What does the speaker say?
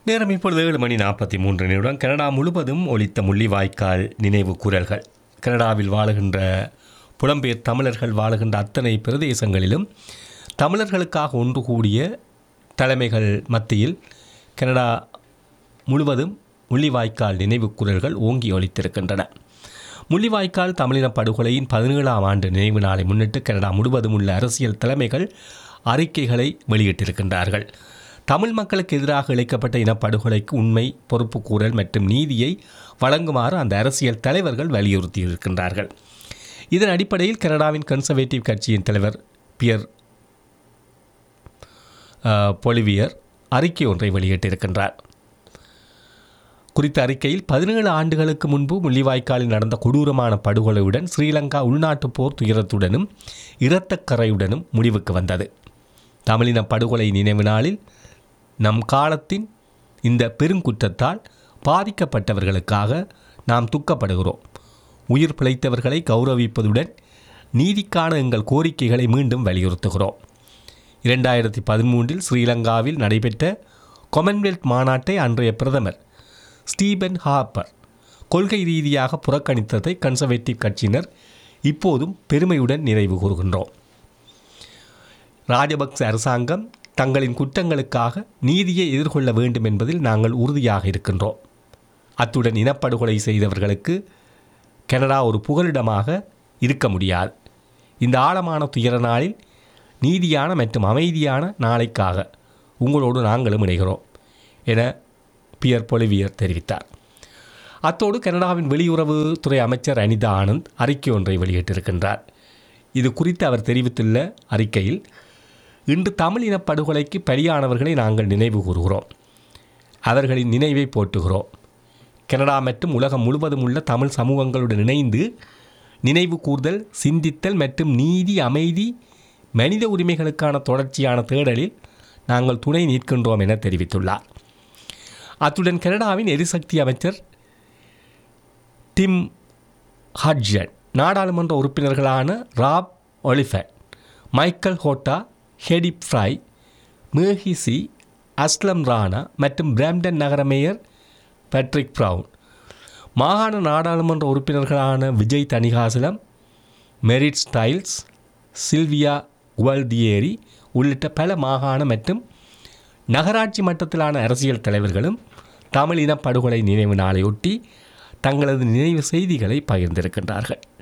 நேரம் இப்பொழுது 7:43 கனடா முழுவதும் ஒலித்த முள்ளிவாய்க்கால் நினைவு குரல்கள். கனடாவில் வாழுகின்ற புலம்பெயர் தமிழர்கள் வாழுகின்ற அத்தனை பிரதேசங்களிலும் தமிழர்களுக்காக ஒன்று கூடிய தலைமைகள் மத்தியில் கனடா முழுவதும் முள்ளிவாய்க்கால் நினைவு குரல்கள் ஓங்கி ஒலித்திருக்கின்றன. முள்ளிவாய்க்கால் தமிழின படுகொலையின் 17ஆம் ஆண்டு நினைவு நாளை முன்னிட்டு கனடா முழுவதும் உள்ள அரசியல் தலைமைகள் அறிக்கைகளை வெளியிட்டிருக்கின்றார்கள். தமிழ் மக்களுக்கு எதிராக இழைக்கப்பட்ட இனப்படுகொலைக்கு உண்மை, பொறுப்பு கூறல் மற்றும் நீதியை வழங்குமாறு அந்த அரசியல் தலைவர்கள் வலியுறுத்தியிருக்கின்றார்கள். இதன் அடிப்படையில் கனடாவின் கன்சர்வேட்டிவ் கட்சியின் தலைவர் பியர் பொலிவியர் அறிக்கை ஒன்றை வெளியிட்டிருக்கின்றார். குறித்த அறிக்கையில் 17 ஆண்டுகளுக்கு முன்பு முள்ளிவாய்க்காலில் நடந்த கொடூரமான படுகொலையுடன் ஸ்ரீலங்கா உள்நாட்டு போர் துயரத்துடனும் இரத்தக்கரையுடனும் முடிவுக்கு வந்தது. தமிழின படுகொலை நினைவு நாளில் நம் காலத்தின் இந்த பெருங்குற்றத்தால் பாதிக்கப்பட்டவர்களுக்காக நாம் துக்கப்படுகிறோம். உயிர் பிழைத்தவர்களை கௌரவிப்பதுடன் நீதிக்கான எங்கள் கோரிக்கைகளை மீண்டும் வலியுறுத்துகிறோம். 2013 ஸ்ரீலங்காவில் நடைபெற்ற காமன்வெல்த் மாநாட்டை அன்றைய பிரதமர் ஸ்டீபன் ஹார்ப்பர் கொள்கை ரீதியாக புறக்கணித்ததை கன்சர்வேட்டிவ் கட்சியினர் இப்போதும் பெருமையுடன் நினைவு கூறுகின்றோம். ராஜபக்ச அரசாங்கம் தங்களின் குற்றங்களுக்காக நீதியை எதிர்கொள்ள வேண்டும் என்பதில் நாங்கள் உறுதியாக இருக்கின்றோம். அத்துடன் இனப்படுகொலை செய்தவர்களுக்கு கனடா ஒரு புகலிடமாக இருக்க முடியாது. இந்த ஆழமான துயர நாளில் நீதியான மற்றும் அமைதியான நாளைக்காக உங்களோடு நாங்களும் இணைகிறோம் என பியர் பொலிவியர் தெரிவித்தார். அத்தோடு கனடாவின் வெளியுறவுத்துறை அமைச்சர் அனிதா ஆனந்த் அறிக்கை ஒன்றை வெளியிட்டிருக்கின்றார். இது குறித்து அவர் தெரிவித்துள்ள அறிக்கையில், இன்று தமிழ் இனப்படுகொலைக்கு பலியானவர்களை நாங்கள் நினைவு கூறுகிறோம். அவர்களின் நினைவை போற்றுகிறோம். கனடா மற்றும் உலகம் முழுவதும் உள்ள தமிழ் சமூகங்களுடன் இணைந்து நினைவு கூர்தல், சிந்தித்தல் மற்றும் நீதி, அமைதி, மனித உரிமைகளுக்கான தொடர்ச்சியான தேடலில் நாங்கள் துணை நிற்கின்றோம் என தெரிவித்துள்ளார். அத்துடன் கனடாவின் எரிசக்தி அமைச்சர் டிம் ஹட்ஜன், நாடாளுமன்ற உறுப்பினர்களான rap ஒலிஃபட், Michael Horta, ஹெடி fry, மேஹிசி, Aslam Rana மற்றும் பிராம்டன் நகர மேயர் பேட்ரிக் ப்ரவுன், மாகாண நாடாளுமன்ற உறுப்பினர்களான Vijay Thanikasalam, merit styles, Sylvia குவல்தியேரி உள்ளிட்ட பல மாகாண மற்றும் நகராட்சி மட்டத்திலான அரசியல் தலைவர்களும் தமிழ் இனப்படுகொலை நினைவு நாளையொட்டி தங்களது நினைவு செய்திகளை பகிர்ந்திருக்கின்றார்கள்.